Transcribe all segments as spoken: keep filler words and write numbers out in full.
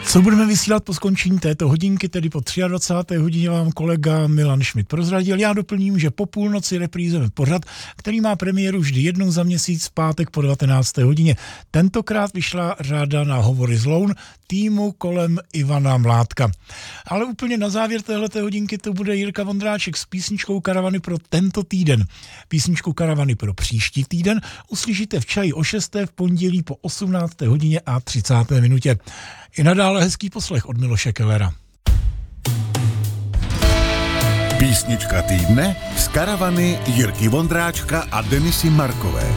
Co budeme vysílat po skončení této hodinky, tedy po dvacáté třetí hodině, vám kolega Milan Šmit prozradil. Já doplním, že po půlnoci reprízujeme pořad, který má premiéru vždy jednou za měsíc v pátek po devatenácté hodině. Tentokrát vyšla řada na Hovory z Loun týmu kolem Ivana Mládka. Ale úplně na závěr téhleté hodinky to bude Jirka Vondráček s písničkou Karavany pro tento týden. Písničku Karavany pro příští týden uslyšíte v Čaji o šesté v pondělí po osmnácté hodině a třicáté minutě. I nadále hezký poslech od Miloše Kellera. Písnička týdne z Karavany Jirky Vondráčka a Denisy Markové.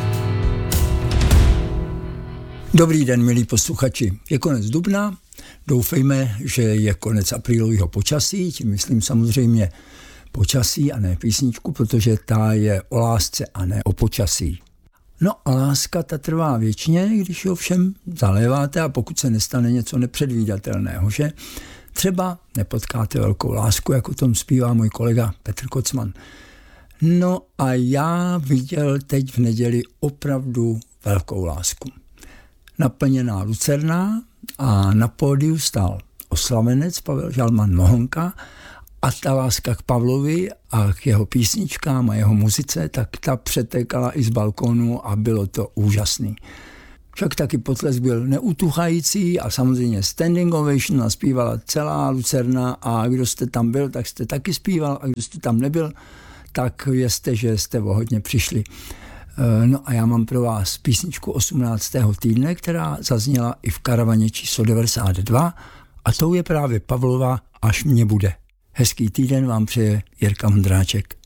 Dobrý den, milí posluchači. Je konec dubna, doufejme, že je konec aprílového počasí, tím myslím samozřejmě počasí a ne písničku, protože ta je o lásce a ne o počasí. No a láska ta trvá věčně, když ji ovšem zaléváte a pokud se nestane něco nepředvídatelného, že třeba nepotkáte velkou lásku, jako tom zpívá můj kolega Petr Kocman. No a já viděl teď v neděli opravdu velkou lásku. Naplněná lucerna a na pódiu stál oslavenec Pavel Žalman Nohonka a ta láska k Pavlovi a k jeho písničkám a jeho muzice, tak ta přetékala i z balkónu a bylo to úžasný. Však taky potlesk byl neutuchající a samozřejmě standing ovation a zpívala celá lucerna a kdo jste tam byl, tak jste taky zpíval a kdo jste tam nebyl, tak vězte, že jste o hodně přišli. No a já mám pro vás písničku osmnáctého týdne, která zazněla i v Karavaně číslo devadesát dva a tou je právě Pavlova Až mě bude. Hezký týden vám přeje Jirka Vondráček.